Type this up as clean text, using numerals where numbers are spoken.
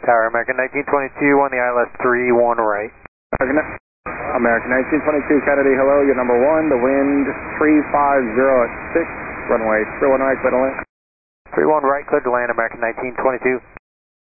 Tower, American 1922 on the ILS 31 right. American 1922 Kennedy, hello, you're number 1, the wind 350 at 6, runway 31 right, clear to land. 31 right, clear to land, American 1922.